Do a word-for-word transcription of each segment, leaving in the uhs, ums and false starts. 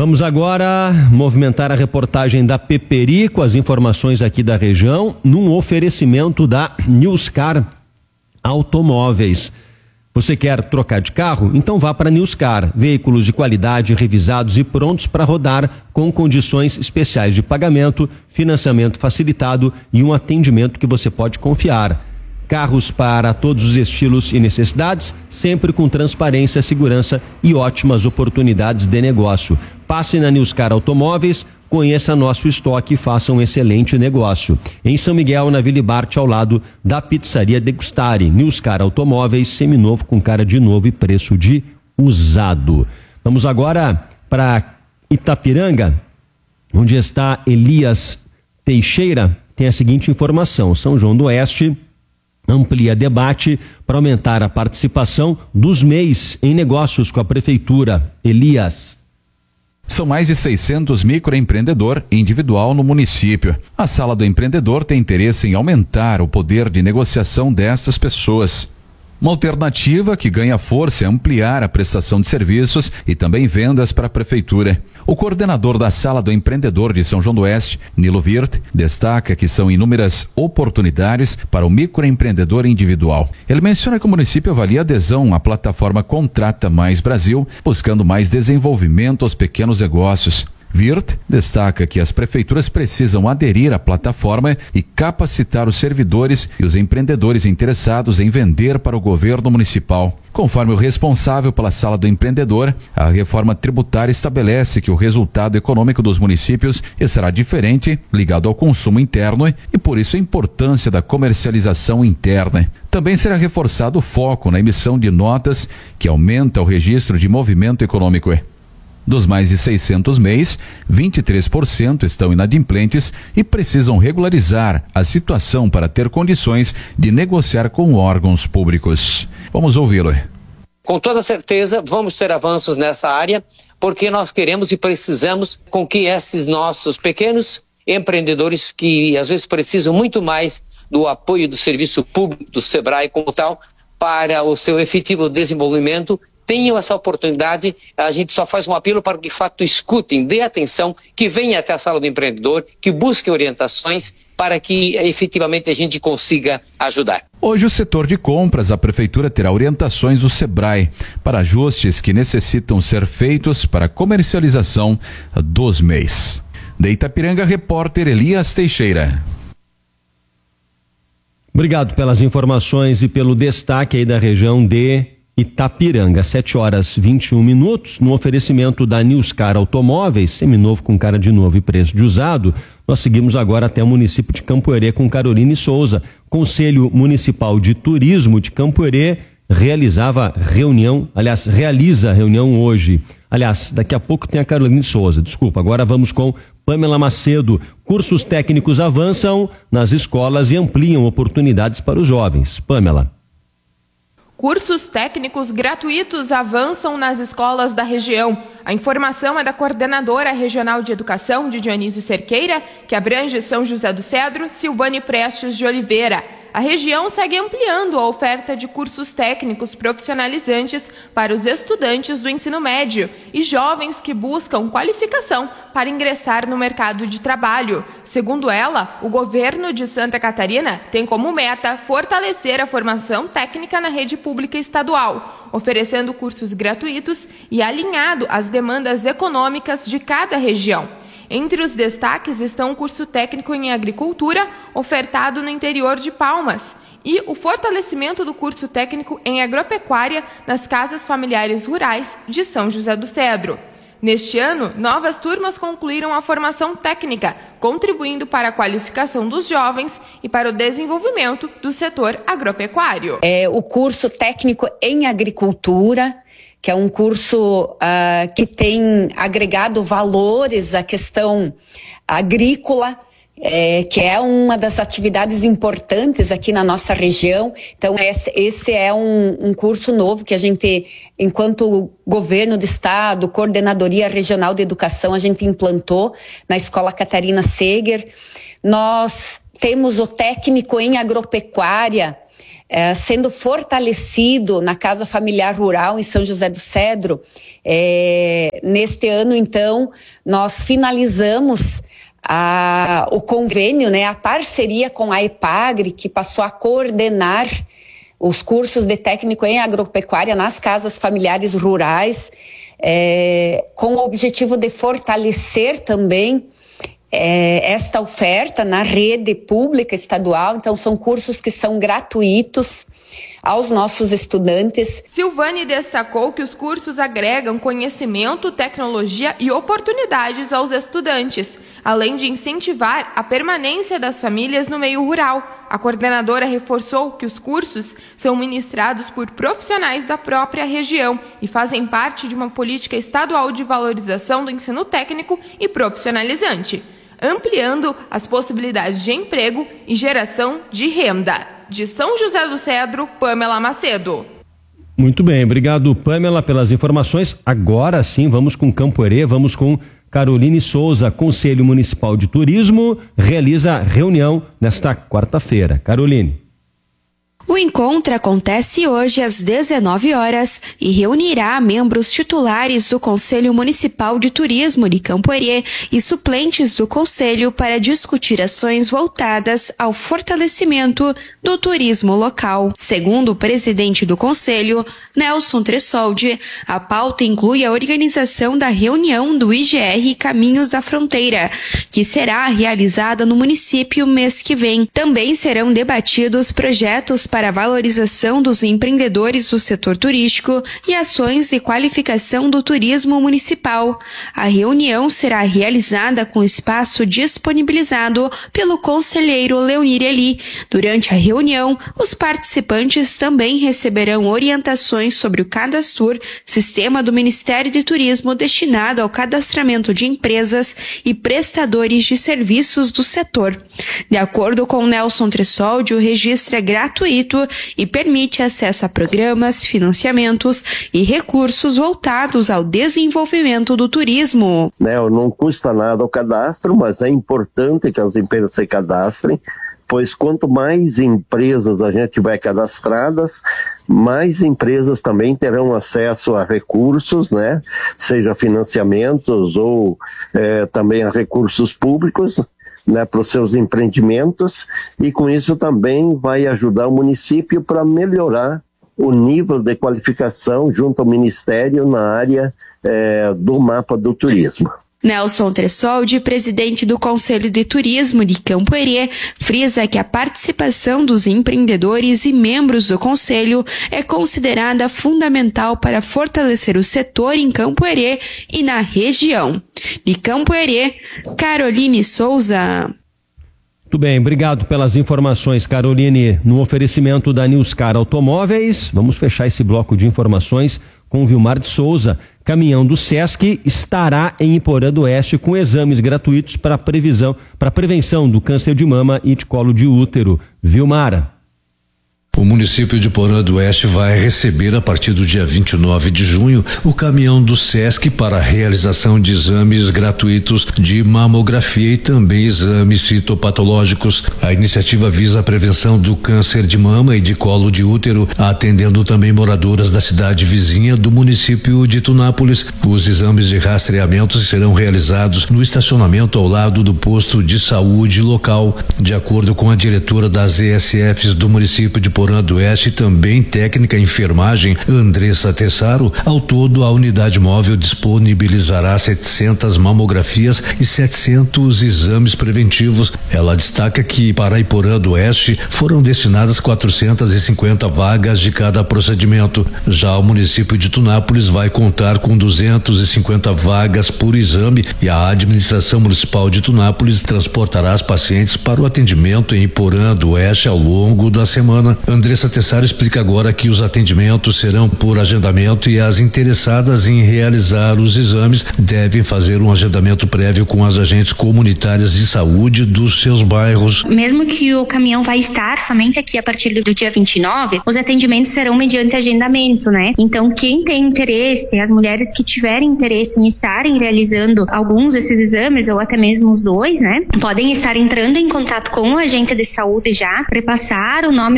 Vamos agora movimentar a reportagem da Peperi com as informações aqui da região, num oferecimento da Newscar Automóveis. Você quer trocar de carro? Então vá para a Newscar. Veículos de qualidade, revisados e prontos para rodar com condições especiais de pagamento, financiamento facilitado e um atendimento que você pode confiar. Carros para todos os estilos e necessidades, sempre com transparência, segurança e ótimas oportunidades de negócio. Passe na Newscar Automóveis, conheça nosso estoque e faça um excelente negócio. Em São Miguel, na Vila Bart, ao lado da Pizzaria Degustare. Newscar Automóveis, seminovo com cara de novo e preço de usado. Vamos agora para Itapiranga, onde está Elias Teixeira. Tem a seguinte informação: São João do Oeste amplia debate para aumentar a participação dos M E Is em negócios com a prefeitura. Elias. São mais de seiscentos microempreendedor individual no município. A Sala do Empreendedor tem interesse em aumentar o poder de negociação destas pessoas. Uma alternativa que ganha força é ampliar a prestação de serviços e também vendas para a prefeitura. O coordenador da Sala do Empreendedor de São João do Oeste, Nilo Wirth, destaca que são inúmeras oportunidades para o microempreendedor individual. Ele menciona que o município avalia adesão à plataforma Contrata Mais Brasil, buscando mais desenvolvimento aos pequenos negócios. Wirth destaca que as prefeituras precisam aderir à plataforma e capacitar os servidores e os empreendedores interessados em vender para o governo municipal. Conforme o responsável pela Sala do Empreendedor, a reforma tributária estabelece que o resultado econômico dos municípios será diferente, ligado ao consumo interno, e por isso a importância da comercialização interna. Também será reforçado o foco na emissão de notas, que aumenta o registro de movimento econômico. Dos mais de seiscentos M E Is, vinte e três por cento estão inadimplentes e precisam regularizar a situação para ter condições de negociar com órgãos públicos. Vamos ouvi-lo. Com toda certeza vamos ter avanços nessa área, porque nós queremos e precisamos com que esses nossos pequenos empreendedores, que às vezes precisam muito mais do apoio do serviço público, do SEBRAE como tal, para o seu efetivo desenvolvimento, tenham essa oportunidade. A gente só faz um apelo para que de fato escutem, dê atenção, que venham até a Sala do Empreendedor, que busquem orientações para que efetivamente a gente consiga ajudar. Hoje o setor de compras, a prefeitura terá orientações do SEBRAE para ajustes que necessitam ser feitos para a comercialização dos M E Is. De Itapiranga, repórter Elias Teixeira. Obrigado pelas informações e pelo destaque aí da região de Itapiranga. Sete horas e vinte e um minutos, no oferecimento da Newscar Automóveis, seminovo com cara de novo e preço de usado. Nós seguimos agora até o município de Campoerê com Caroline Souza. Conselho Municipal de Turismo de Campoerê realizava reunião, aliás, realiza reunião hoje. Aliás, daqui a pouco tem a Caroline Souza, desculpa. Agora vamos com Pamela Macedo. Cursos técnicos avançam nas escolas e ampliam oportunidades para os jovens. Pamela. Cursos técnicos gratuitos avançam nas escolas da região. A informação é da coordenadora regional de educação de Dionísio Cerqueira, que abrange São José do Cedro, Silvane Prestes de Oliveira. A região segue ampliando a oferta de cursos técnicos profissionalizantes para os estudantes do ensino médio e jovens que buscam qualificação para ingressar no mercado de trabalho. Segundo ela, o governo de Santa Catarina tem como meta fortalecer a formação técnica na rede pública estadual, oferecendo cursos gratuitos e alinhado às demandas econômicas de cada região. Entre os destaques estão o curso técnico em agricultura, ofertado no interior de Palmas, e o fortalecimento do curso técnico em agropecuária nas casas familiares rurais de São José do Cedro. Neste ano, novas turmas concluíram a formação técnica, contribuindo para a qualificação dos jovens e para o desenvolvimento do setor agropecuário. É o curso técnico em agricultura, que é um curso uh, que tem agregado valores à questão agrícola, é, que é uma das atividades importantes aqui na nossa região. Então, esse, esse é um, um curso novo que a gente, enquanto governo do estado, Coordenadoria Regional de Educação, a gente implantou na Escola Catarina Seger. Nós temos o técnico em agropecuária, é, sendo fortalecido na Casa Familiar Rural em São José do Cedro. É, neste ano, então, nós finalizamos a, o convênio, né, a parceria com a EPAGRE, que passou a coordenar os cursos de técnico em agropecuária nas casas familiares rurais, é, com o objetivo de fortalecer também é, esta oferta na rede pública estadual. Então, são cursos que são gratuitos aos nossos estudantes. Silvane destacou que os cursos agregam conhecimento, tecnologia e oportunidades aos estudantes, além de incentivar a permanência das famílias no meio rural. A coordenadora reforçou que os cursos são ministrados por profissionais da própria região e fazem parte de uma política estadual de valorização do ensino técnico e profissionalizante, ampliando as possibilidades de emprego e geração de renda. De São José do Cedro, Pamela Macedo. Muito bem, obrigado, Pamela, pelas informações. Agora sim, vamos com Campo Herê, vamos com Caroline Souza. Conselho Municipal de Turismo realiza reunião nesta quarta-feira. Caroline. O encontro acontece hoje às dezenove horas e reunirá membros titulares do Conselho Municipal de Turismo de Campo Herê e suplentes do Conselho para discutir ações voltadas ao fortalecimento do turismo local. Segundo o presidente do Conselho, Nelson Tressoldi, a pauta inclui a organização da reunião do I G R Caminhos da Fronteira, que será realizada no município mês que vem. Também serão debatidos projetos para a valorização dos empreendedores do setor turístico e ações de qualificação do turismo municipal. A reunião será realizada com espaço disponibilizado pelo conselheiro Leonir Eli. Durante a reunião, os participantes também receberão orientações sobre o Cadastur, sistema do Ministério de Turismo destinado ao cadastramento de empresas e prestadores de serviços do setor. De acordo com Nelson Tressoldi, o registro é gratuito e permite acesso a programas, financiamentos e recursos voltados ao desenvolvimento do turismo. Não custa nada o cadastro, mas é importante que as empresas se cadastrem, pois quanto mais empresas a gente tiver cadastradas, mais empresas também terão acesso a recursos, né? Seja financiamentos ou é, também a recursos públicos, né, para os seus empreendimentos, e com isso também vai ajudar o município para melhorar o nível de qualificação junto ao Ministério na área é, do mapa do turismo. Nelson Tressoldi, presidente do Conselho de Turismo de Campo Herê, frisa que a participação dos empreendedores e membros do Conselho é considerada fundamental para fortalecer o setor em Campo Herê e na região. De Campo Herê, Caroline Souza. Muito bem, obrigado pelas informações, Caroline. No oferecimento da Newscar Automóveis, vamos fechar esse bloco de informações com Vilmar de Souza. Caminhão do Sesc estará em Iporã do Oeste com exames gratuitos para previsão, para prevenção do câncer de mama e de colo de útero. Vilmar. O município de Iporã do Oeste vai receber a partir do dia vinte e nove de junho o caminhão do Sesc para a realização de exames gratuitos de mamografia e também exames citopatológicos. A iniciativa visa a prevenção do câncer de mama e de colo de útero, atendendo também moradoras da cidade vizinha do município de Tunápolis. Os exames de rastreamento serão realizados no estacionamento ao lado do posto de saúde local. De acordo com a diretora das E S Fs do município de Iporã do Oeste e também técnica em enfermagem, Andressa Tessaro, ao todo a unidade móvel disponibilizará setecentas mamografias e setecentos exames preventivos. Ela destaca que para Iporã do Oeste foram destinadas quatrocentas e cinquenta vagas de cada procedimento. Já o município de Tunápolis vai contar com duzentas e cinquenta vagas por exame e a administração municipal de Tunápolis transportará as pacientes para o atendimento em Iporã do Oeste ao longo da semana. Andressa Tessaro explica agora que os atendimentos serão por agendamento e as interessadas em realizar os exames devem fazer um agendamento prévio com as agentes comunitárias de saúde dos seus bairros. Mesmo que o caminhão vai estar somente aqui a partir do dia vinte e nove, os atendimentos serão mediante agendamento, né? Então, quem tem interesse, as mulheres que tiverem interesse em estarem realizando alguns desses exames, ou até mesmo os dois, né? Podem estar entrando em contato com o agente de saúde já, repassar o nome para o agente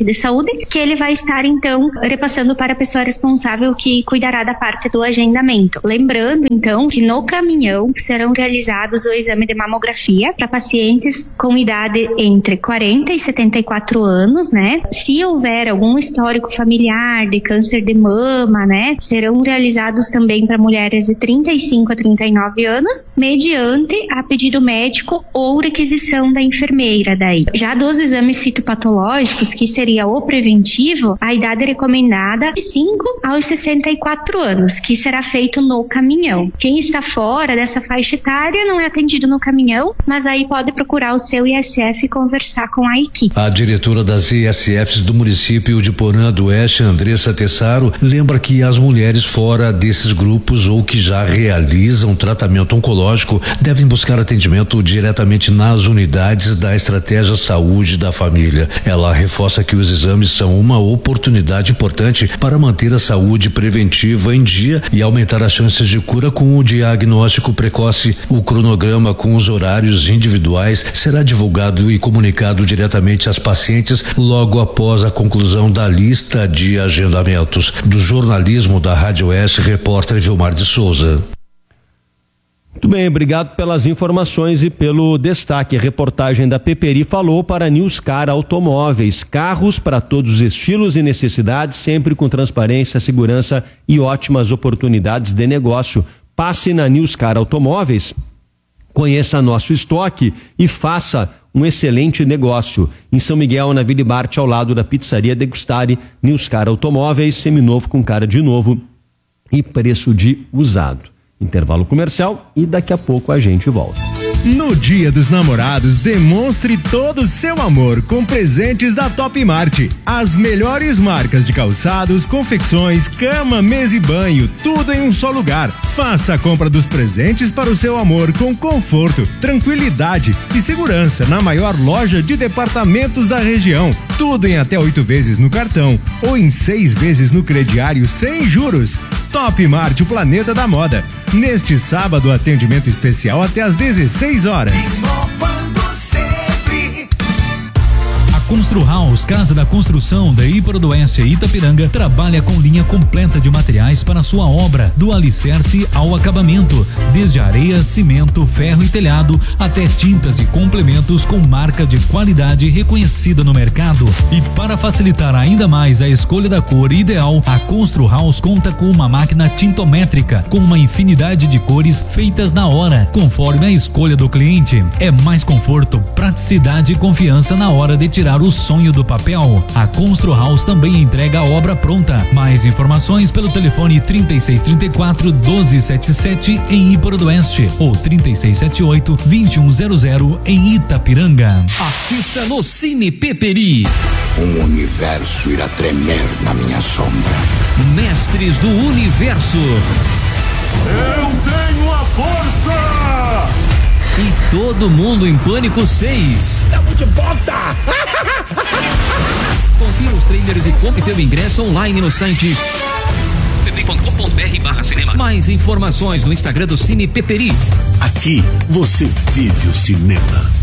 assistente de saúde, que ele vai estar então repassando para a pessoa responsável que cuidará da parte do agendamento. Lembrando então que no caminhão serão realizados o exame de mamografia para pacientes com idade entre quarenta e setenta e quatro anos, né? Se houver algum histórico familiar de câncer de mama, né, serão realizados também para mulheres de trinta e cinco a trinta e nove anos, mediante a pedido médico ou requisição da enfermeira daí. Já dos exames citopatológicos, que seria o preventivo, a idade recomendada de cinco aos sessenta e quatro anos, que será feito no caminhão. Quem está fora dessa faixa etária não é atendido no caminhão, mas aí pode procurar o seu I S F e conversar com a equipe. A diretora das I S Fs do município de Porã do Oeste, Andressa Tessaro, lembra que as mulheres fora desses grupos ou que já realizam tratamento oncológico devem buscar atendimento diretamente nas unidades da Estratégia Saúde da Família. Ela reforça que os exames são uma oportunidade importante para manter a saúde preventiva em dia e aumentar as chances de cura com o diagnóstico precoce. O cronograma com os horários individuais será divulgado e comunicado diretamente às pacientes logo após a conclusão da lista de agendamentos. Do jornalismo da Rádio Oeste, repórter Vilmar de Souza. Muito bem, obrigado pelas informações e pelo destaque. A reportagem da Peperi falou para Newscar Automóveis. Carros para todos os estilos e necessidades, sempre com transparência, segurança e ótimas oportunidades de negócio. Passe na Newscar Automóveis, conheça nosso estoque e faça um excelente negócio. Em São Miguel, na Vila Bart, ao lado da Pizzaria Degustare. Newscar Automóveis, seminovo com cara de novo e preço de usado. Intervalo comercial e daqui a pouco a gente volta. No Dia dos Namorados, demonstre todo o seu amor com presentes da Top Mart. As melhores marcas de calçados, confecções, cama, mesa e banho, tudo em um só lugar. Faça a compra dos presentes para o seu amor com conforto, tranquilidade e segurança na maior loja de departamentos da região. Tudo em até oito vezes no cartão ou em seis vezes no crediário sem juros. Top Mart, o planeta da moda. Neste sábado, atendimento especial até às dezesseis horas. Constru House, Casa da Construção da Íparo do Oeste e Itapiranga, trabalha com linha completa de materiais para sua obra, do alicerce ao acabamento, desde areia, cimento, ferro e telhado, até tintas e complementos com marca de qualidade reconhecida no mercado. E para facilitar ainda mais a escolha da cor ideal, a Constru House conta com uma máquina tintométrica, com uma infinidade de cores feitas na hora, conforme a escolha do cliente. É mais conforto, praticidade e confiança na hora de tirar o sonho do papel. A Constru House também entrega a obra pronta. Mais informações pelo telefone trinta e seis, trinta e quatro, doze setenta e sete em Íparo do Oeste ou trinta e seis, setenta e oito, vinte e um zero zero em Itapiranga. Assista no Cine Peperi. Um universo irá tremer na minha sombra. Mestres do Universo. Eu tenho a força! E Todo Mundo em Pânico seis. Estamos de volta! Confira os trailers e compre seu ingresso online no site peperi ponto com ponto br barra cinema. Mais informações no Instagram do Cine Peperi. Aqui você vive o cinema.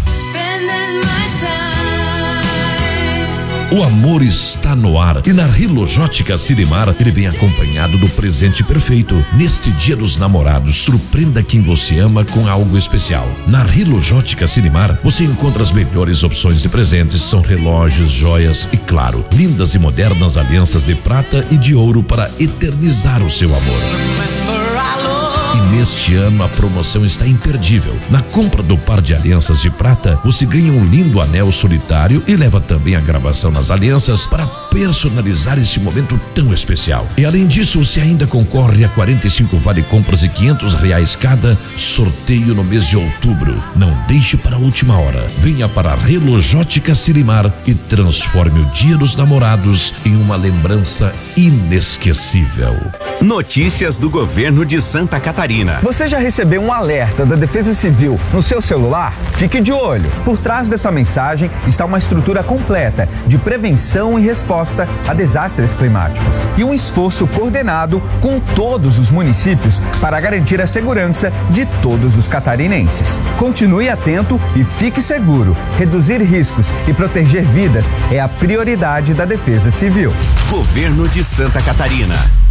O amor está no ar e na Rilojótica Cinemar ele vem acompanhado do presente perfeito. Neste Dia dos Namorados, surpreenda quem você ama com algo especial. Na Rilojótica Cinemar você encontra as melhores opções de presentes, são relógios, joias e, claro, lindas e modernas alianças de prata e de ouro para eternizar o seu amor. E neste ano a promoção está imperdível. Na compra do par de alianças de prata, você ganha um lindo anel solitário e leva também a gravação nas alianças para personalizar esse momento tão especial. E além disso, você ainda concorre a quarenta e cinco vale compras de quinhentos reais cada, sorteio no mês de outubro. Não deixe para a última hora. Venha para a Rilojótica Cinemar e transforme o Dia dos Namorados em uma lembrança inesquecível. Notícias do governo de Santa Catarina. Você já recebeu um alerta da Defesa Civil no seu celular? Fique de olho. Por trás dessa mensagem está uma estrutura completa de prevenção e resposta resposta a desastres climáticos. E um esforço coordenado com todos os municípios para garantir a segurança de todos os catarinenses. Continue atento e fique seguro. Reduzir riscos e proteger vidas é a prioridade da Defesa Civil. Governo de Santa Catarina.